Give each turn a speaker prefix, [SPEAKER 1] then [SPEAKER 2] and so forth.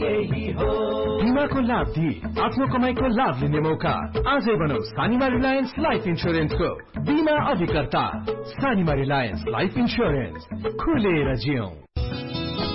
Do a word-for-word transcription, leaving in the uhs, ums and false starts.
[SPEAKER 1] बीमाको लाभ दिई आफ्नो कमाईको लाभ लिने मौका आजै बनाऊ सानिमा रिलायन्स लाइफ इन्स्योरेन्सको बीमा अधिकर्ता। सानिमा रिलायन्स लाइफ इन्स्योरेन्स, खुलेर जियौं।